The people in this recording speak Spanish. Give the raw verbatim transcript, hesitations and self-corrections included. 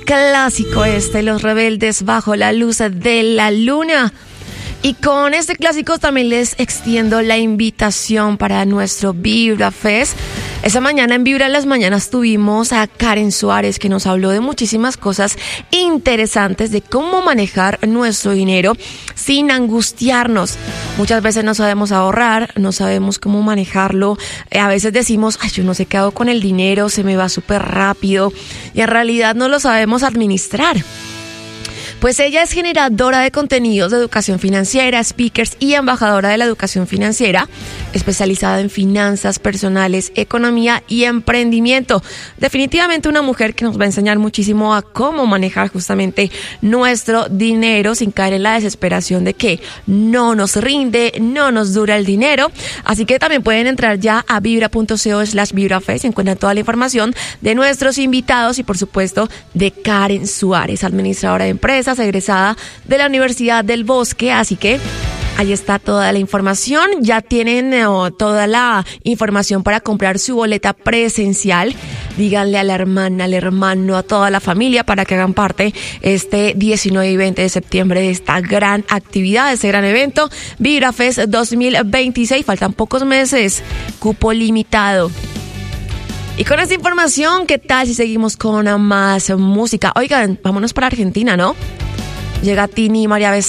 clásico este, Los Rebeldes bajo la luz de la luna. Y con este clásico también les extiendo la invitación para nuestro Vibra Fest. Esa mañana en Vibra en las Mañanas tuvimos a Karen Suárez, que nos habló de muchísimas cosas interesantes de cómo manejar nuestro dinero sin angustiarnos. Muchas veces no sabemos ahorrar, no sabemos cómo manejarlo. A veces decimos, ay, yo no sé qué hago con el dinero, se me va súper rápido. Y en realidad no lo sabemos administrar. Pues ella es generadora de contenidos de educación financiera, speakers y embajadora de la educación financiera, especializada en finanzas personales, economía y emprendimiento. Definitivamente una mujer que nos va a enseñar muchísimo a cómo manejar justamente nuestro dinero sin caer en la desesperación de que no nos rinde, no nos dura el dinero. Así que también pueden entrar ya a vibra.co slash vibrafest y encuentran toda la información de nuestros invitados y por supuesto de Karen Suárez, administradora de empresas, egresada de la Universidad del Bosque, así que ahí está toda la información. Ya tienen eh, toda la información para comprar su boleta presencial. Díganle a la hermana, al hermano, a toda la familia para que hagan parte este diecinueve y veinte de septiembre de esta gran actividad, de este gran evento, Vibra Fest dos mil veintiséis. Faltan pocos meses, cupo limitado. Y con esta información, ¿qué tal si seguimos con más música? Oigan, vámonos para Argentina, ¿no? Llega Tini y María Becerra.